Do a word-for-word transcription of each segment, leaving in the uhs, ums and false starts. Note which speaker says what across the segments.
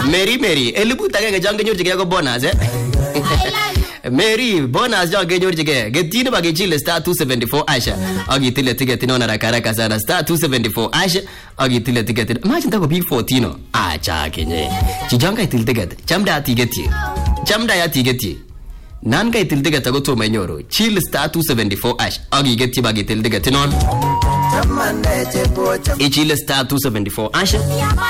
Speaker 1: Mary Mary elibu tage jang kenyorchige ko bonus eh. Mary bonus jang kenyorchige getini ba gechile star two seventy-four Asha agitile ticket ino na rakaraka sana star two seventy-four Asha agitile ticket imagine tako big fourteen no acha kenye chijanga itil ticket chamda tigeti chamda ya tigeti nan ga itil ticket go to manyoro chill star two seventy-four Ash agigeti ba gitil ticket non ichile star two seventy-four Asha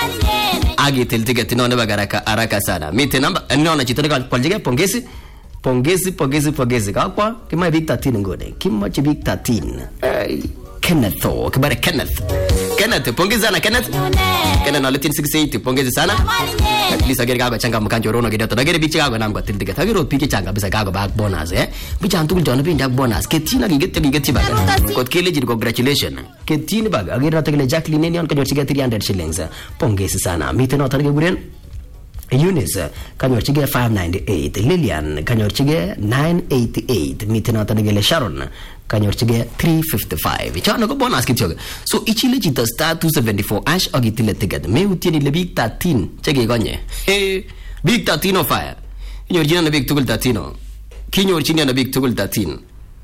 Speaker 1: agitil ticket non ba garaka araka sana mite namba nona chitaka kwaljige pongezi Pongezi, pongezi, pongezi. Kwa kima big thirteen ngode. Kima chi big thirteen. Hey, Kenneth oh, kibare Kenneth. Kenneth, pongezi sana Kenneth. Kenneth na letin six eight, pongezi sana. At least agere gago changa mkanjo rono gidato. Agere bichi gago namgo tildiga. Agere piki changa bisa gago back bonus eh. Bicha antu kuljona pinda bonus. Ketina gigete gigete baga. Kot kile jini congratulations. Ketina baga. Agere na tekele Jacqueline neni on kanyo chiga three hundred shillings. Pongezi sana. Mite no tanige guren. Eunice kanyorchige five ninety-eight, Lillian kanyorchige nine eighty-eight, mitena tanigele Sharon kanyorchige three fifty-five. Chana ko bonus kityoge. So ichile chita star two seventy-four Ash agitile ticket. Me utieni le big thirteen chege gonye. Hey, big thirteen of fire. Kinyorchina na big tugul thirteen. Kinyorchina na big tugul thirteen.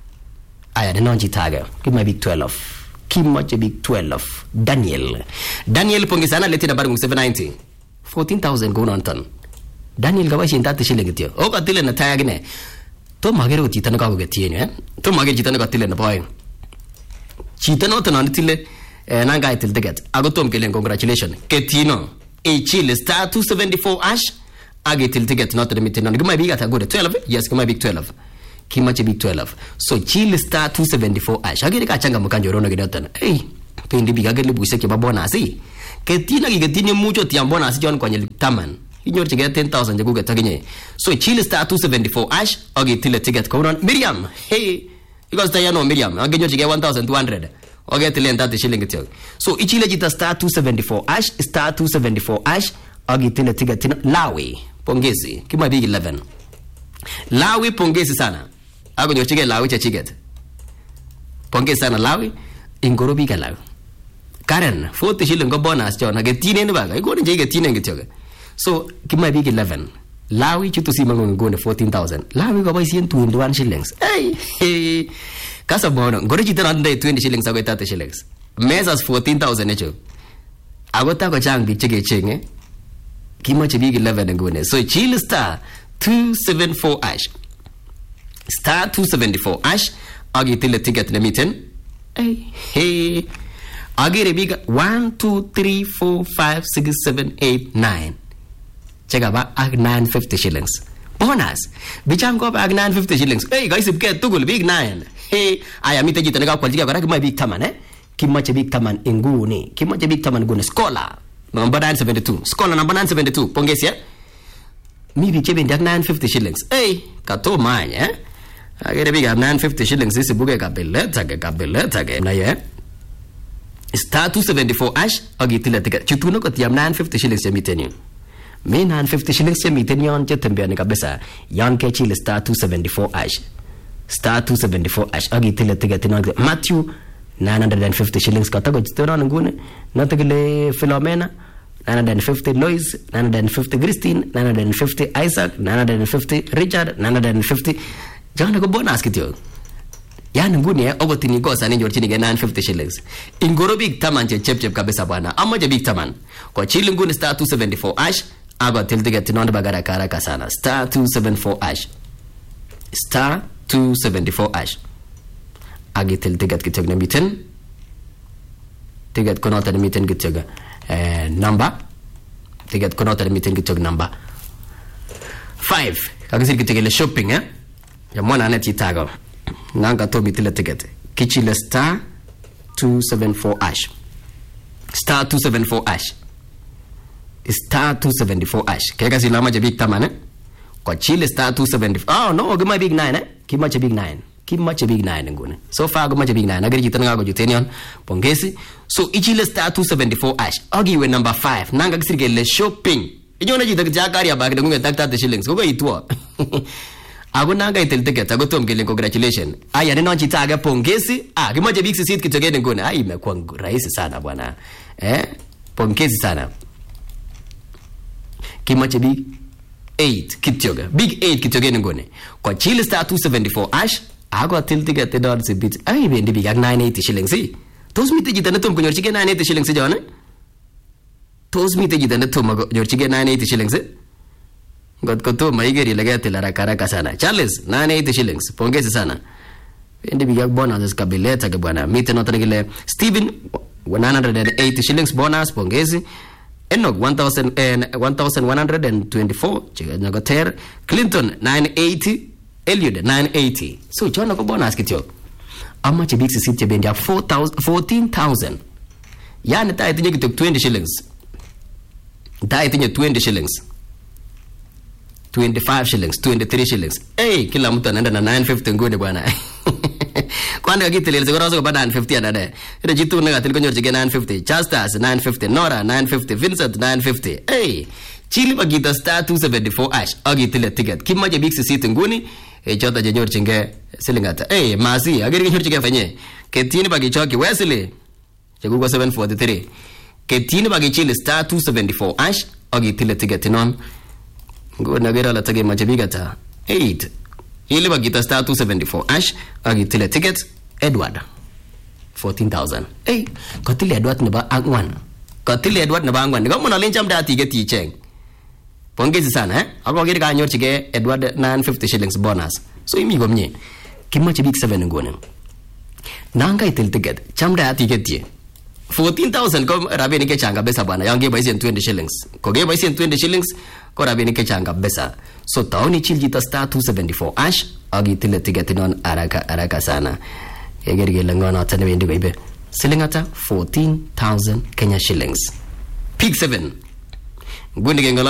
Speaker 1: Aya de nonji taga. Give my big twelve. Kimache big twelve. Daniel. Daniel pongisana leti na barung seven ninety. fourteen thousand go on ton. Daniel gawa shinta tishile gityo. O katile na tag ne. To magere ko chitano ka go getiye ne. To magere chitano ka tile na boy. Chitano to na tile eh nanga itil ticket. Ago tom kelen congratulations. Ketino. E chile star two seventy-four Ash. Age til ticket not the mitino. Gima big ata go to twelve. Yes, gima big twelve. Kimache big twelve. So chile star two seventy-four Ash. Age ka changa mkanjo rono gidato. Hey, pendi biga gele buse ke babona si. Ketina gigetini mucho tiambona si John kwenye taman. Inyor chige ten thousand jagu getaginye. So chile star two seventy-four Ash ogi tile ticket ko non Miriam. Hey, because tayano Miriam. Ogi nyor chige one thousand two hundred. Ogi tile thirty shilling tiyo. So ichile jita star two seventy-four Ash star two seventy-four Ash ogi tile ticket tino Lawi. Pongezi. Kima big eleven. Lawi pongezi sana. Ago nyor chige Lawi cha chiget. Pongezi sana Lawi. Ingoro big Lawi. Karen, forty shilling go bonus John. Get teen in the bag. I go and get teen and get yoga. So, give my big eleven. Lawi you to see Mangon go to fourteen thousand. Lawi go by seeing two into one shillings. Hey, hey. Casabono, go to it under twenty shillings. I got thirty shillings. Measures fourteen thousand each. I got a chang big chicken ching, eh? Give much a big eleven and go. So, chill star two seven four Ash. Star two seventy-four Ash. I'll get till a ticket in the meeting. Hey, hey. Agere biga one, two, three, four, five, six, seven, eight, nine. Check out ag nine fifty shillings. Bonus. Bicham go ag nine fifty shillings. Hey guys, if get tugul big nine. Hey, I am ita jita naga kwaljiga baraka my big taman eh. Kimache big taman inguni. Kimache big taman gune scholar. Number nine seventy-two. Scholar number nine seventy-two. Pongesi eh. Mi bi chebe ndak nine fifty shillings. Hey, kato mine eh. Agere biga nine fifty shillings. This buge kabele tage kabele tage na ye. Star two seventy-four Ash ogi tile ticket chituno ko tiam nine fifty shillings ya miteni me nine fifty shillings ya miteni on jetembea ni kabisa yan ke chile star two seventy-four Ash star two seventy-four Ash ogi tile ticket no Matthew nine hundred fifty shillings ka tago chitona ngune nategele Philomena nine hundred fifty, Lois nine hundred fifty, Christine nine hundred fifty, Isaac nine hundred fifty, Richard nine hundred fifty. Jana ko bonus kityo yani nguni eh ogoti ni gosa ni njorchini ge nine fifty shillings ingoro big taman che chep chep kabisa bwana ama je big taman kwa chili nguni star two seventy-four Ash aba tilde get non bagara kara kasana star two seventy-four Ash star two seventy-four Ash agi tilde get kitog na miten tiget konota na miten kitog eh number tiget konota na miten kitog number five kagisir kitogele shopping eh ya mwana aneti tago nanga to mitile ticket kichile star two seventy-four Ash star two seventy-four Ash star two seventy-four Ash kega silama je big tamane kwa chile star two seventy-four. Oh no gima big nine eh kima che big nine kima che big nine ngune so far gima che big nine agari jitana go jutenion pongesi so ichile star two seventy-four Ash ogi we number five nanga kisirgele shopping inyona jita jakari abagde ngunge takta shillings go itwa Ago nanga itel ticket ago tom kile congratulations. Aya neno chitaga pongezi. Ah kimoja big seat kitogene ngone. Ai imekuwa rahisi sana bwana. Eh? Pongezi sana. kimache big eight kityoga. Big eight kityoga ngone. Kwa chili star two seventy-four ash ako til ticket the dollars a bit. Ay bendi big ak nine eighty shillings si. Tos mite jita na tom kunyorchige nine eighty shillings jone. Tos mite jita na tom kunyorchige nine eighty shillings. God ko to maigeri lagati la haraka sana. Charles nine eighty shillings. Pongezi sana. Bendi big ak bonus kabileta ke bwana. Mite notana gile Steven one hundred eighty shillings bonus pongezi. Enoch one thousand and one thousand one hundred twenty-four Chiganyagoter. Clinton nine eighty. Eliud nine eighty. So chona ko bonus kityo. Ama che big sisi bendi four thousand fourteen thousand. Yani ta itinye kityo twenty shillings. Ta itinye twenty shillings. twenty-five shillings, twenty-three shillings. Hey, kila mtu anaenda na nine fifty ngone bwana. Kwani kakitelele zikora ziko bada nine fifty anade. Ile jitu nga tiliko nyorjige nine fifty. Chastas nine fifty, Nora nine fifty, Vincent nine fifty. Hey, chili bagita star two seventy-four ash. Agitile ticket. Kimaje big sisi nguni. E chota je nyorjige silingata. Hey, masi agiri nyorjige fanye. Ketini bagichoki Wesley. Chaguko seven forty-three. Ketini bagichili star two seventy-four ash. Agitile ticket non. Ngona gera la tage majibigata eight. Ile bagita star two seventy-four ash agitile ticket Edward fourteen thousand. Hey, kotile Edward ne ba angwan. Kotile Edward ne ba angwan. Ngamo na lencham da ticket ti cheng. Pongezi sana eh. Ako gere ka nyorchige Edward nine fifty shillings bonus. So imi gomnye. Kimache big seven ngone. Nanga itil ticket cham da ticket ti. fourteen thousand kom rabeni ke changa besa bwana. Yange ba isen twenty shillings. Ko ge ba isen twenty shillings ko rabeni ke changa besa. So taoni chiljita star two seventy-four ash agitile ticket non araka araka sana. Egerge langona tane bendi bebe. Silingata fourteen thousand Kenya shillings. Pick seven. Gundi